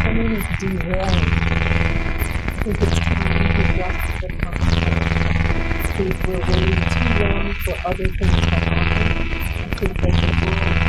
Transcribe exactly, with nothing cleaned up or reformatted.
coming is derailing. I think it's time to rest the conversation. I think we're waiting too long for other things to happen. I think that the